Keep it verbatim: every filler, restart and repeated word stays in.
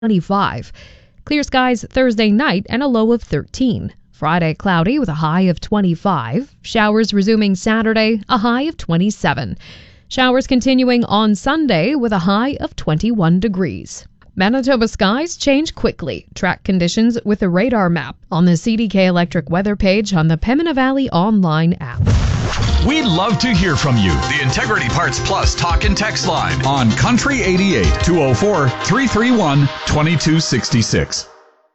twenty-five. Clear skies Thursday night and a low of thirteen. Friday cloudy with a high of twenty-five. Showers resuming Saturday, a high of twenty-seven. Showers continuing on Sunday with a high of twenty-one degrees. Manitoba skies change quickly. Track conditions with a radar map on the C D K Electric weather page on the Pembina Valley online app. We'd love to hear from you. The Integrity Parts Plus talk and text line on Country eighty-eight, two oh four, three three one, two two six six.